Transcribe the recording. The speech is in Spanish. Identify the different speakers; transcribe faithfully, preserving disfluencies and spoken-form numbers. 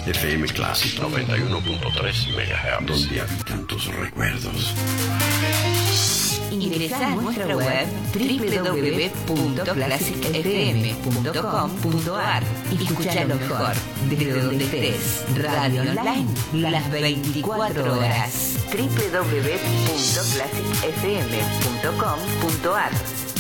Speaker 1: F M Classic noventa y uno punto tres megahertz, donde habitan tus recuerdos.
Speaker 2: Ingresa a nuestra web doble u doble u doble u punto classic f m punto com punto a r y escucha lo mejor desde donde estés. Radio online las veinticuatro horas. doble u doble u doble u punto classic f m punto com punto a r